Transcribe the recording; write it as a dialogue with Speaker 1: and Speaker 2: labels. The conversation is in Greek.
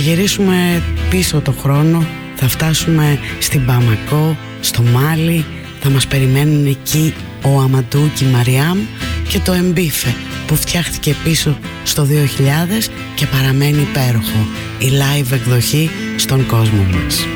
Speaker 1: γυρίσουμε πίσω το χρόνο, θα φτάσουμε στην Μπαμακό, στο Μάλι. Θα μας περιμένουν εκεί ο Αμαντού και η Μαριάμ και το Εμπίφε που φτιάχτηκε πίσω στο 2000 και παραμένει υπέροχο, η live εκδοχή στον κόσμο μας.